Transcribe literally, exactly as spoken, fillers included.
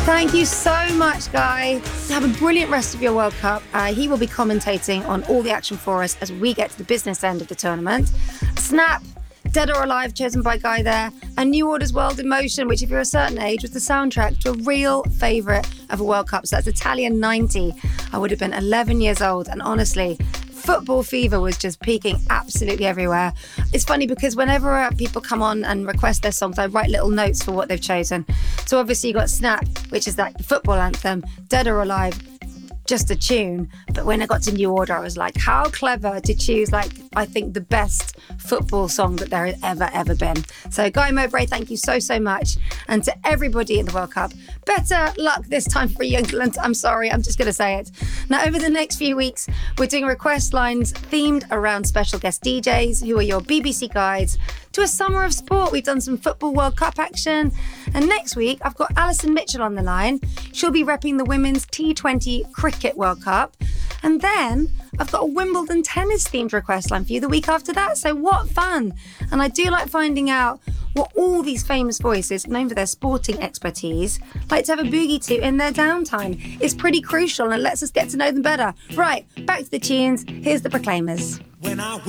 Thank you so much, Guy. Have a brilliant rest of your World Cup. Uh, he will be commentating on all the action for us as we get to the business end of the tournament. Snap, Dead or Alive, chosen by Guy there. And New Order's World in Motion, which if you're a certain age was the soundtrack to a real favourite of a World Cup. So that's Italian ninety. I would have been eleven years old, and honestly, football fever was just peaking absolutely everywhere. It's funny because whenever uh, people come on and request their songs, I write little notes for what they've chosen. So obviously you got Snap, which is that football anthem, Dead or Alive, just a tune. But when I got to New Order, I was like, how clever to choose, like, I think the best football song that there has ever, ever been. So Guy Mowbray, thank you so, so much. And to everybody in the World Cup, better luck this time for England. I'm sorry, I'm just going to say it. Now, over the next few weeks, we're doing request lines themed around special guest D Js who are your B B C guides to a summer of sport. We've done some football World Cup action. And next week, I've got Alison Mitchell on the line. She'll be repping the Women's T twenty Cricket World Cup. And then I've got a Wimbledon tennis themed request line for you the week after that. So what fun. And I do like finding out what all these famous voices, known for their sporting expertise, like to have a boogie to in their downtime. It's pretty crucial and it lets us get to know them better. Right, back to the tunes. Here's the Proclaimers. When I